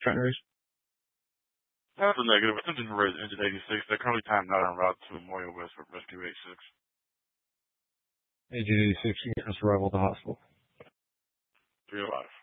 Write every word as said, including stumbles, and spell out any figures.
Trenton Rouge? That's a negative. Attempted to raise engine eighty-six. They're currently timed out en route to Memorial West for Rescue eighty-six. Agent eighty-six, you can get us arrival at the hospital. Three alive.